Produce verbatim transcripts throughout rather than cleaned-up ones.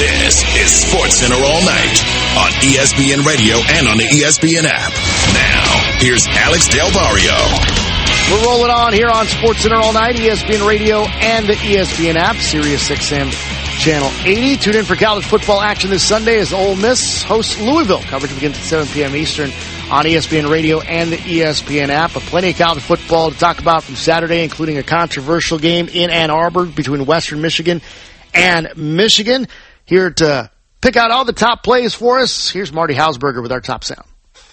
This is Sports Center All Night on E S P N Radio and on the E S P N app. Now, here's Alex Del Barrio. We're rolling on here on Sports Center All Night, E S P N Radio and the E S P N app, Sirius X M Channel eighty. Tune in for college football action this Sunday as Ole Miss hosts Louisville. Coverage begins at seven p.m. Eastern on E S P N Radio and the E S P N app. But plenty of college football to talk about from Saturday, including a controversial game in Ann Arbor between Western Michigan and Michigan. Here to pick out all the top plays for us, here's Marty Hausberger with our top sound.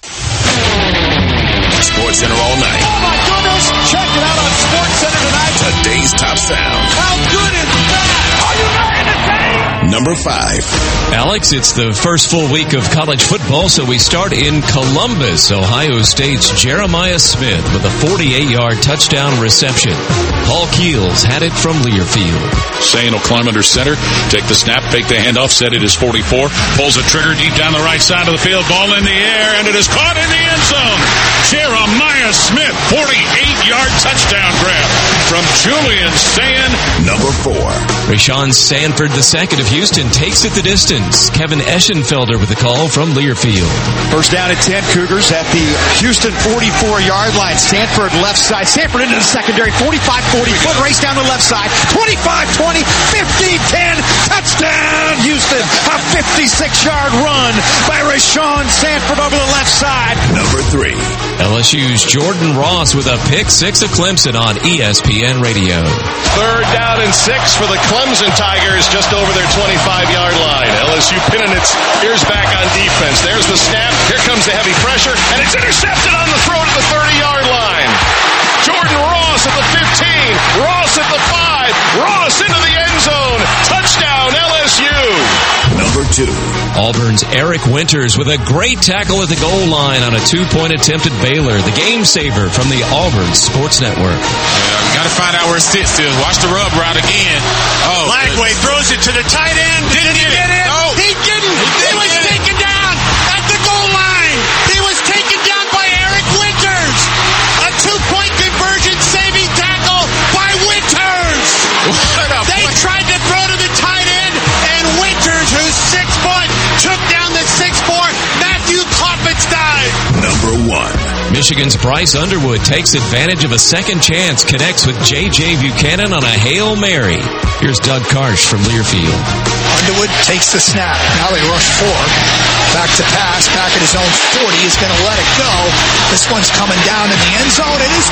Sports Center All Night. Oh, my goodness. Check it out on Sports Center tonight. Today's top sound. How good is that? Are you ready to say? Number five. Alex, it's the first full week of college football, so we start in Columbus. Ohio State's Jeremiah Smith with a forty-eight-yard touchdown reception. Paul Keels had it from Learfield. Sain will climb under center, take the snap, fake the handoff, set it is forty-four, pulls a trigger deep down the right side of the field, ball in the air, and it is caught in the end zone. Jeremiah Smith, forty-eight-yard touchdown grab from Julian Sain. Number four. Rashawn Sanford the second of Houston takes it the distance. Kevin Eschenfelder with the call from Learfield. First down at ten, Cougars at the Houston forty-four-yard line. Sanford left side. Sanford into the secondary. forty-five forty. Foot race down the left side. twenty-five twenty. fifteen ten. Touchdown, Houston. A fifty-six-yard run by Rashawn Sanford over the left side. Number three. L S U's Jordan Ross with a pick six of Clemson on E S P N Radio. Third down and six for the Clemson Tigers just over their twenty-five-yard line. L S U pinning its ears back on defense. There's the snap. Here comes the heavy pressure, and it's intercepted on the throw to the thirty-yard line. Jordan Ross at the fifteen. Ross at the five. Ross into the end zone. Touchdown, L S U. Number two. Auburn's Eric Winters with a great tackle at the goal line on a two-point attempt at Baylor. The game saver from the Auburn Sports Network. Yeah, we got to find out where it sits still. Watch the rub route again. Oh, Lagway throws it to the tight end. Didn't he get it? No. He didn't. He was taken down at the goal line. He was taken down by Eric Winters. A two-point conversion saving tackle by Winters. What a They play. tried to throw to the tight end, and Winters, who's six foot, took down the six four Matthew Kloppenstein. Number one. Michigan's Bryce Underwood takes advantage of a second chance, connects with J J Buchanan on a Hail Mary. Here's Doug Karsh from Learfield. Underwood takes the snap. Now they rush four. Back to pass. Back at his own forty. He's going to let it go. This one's coming down in the end zone. It is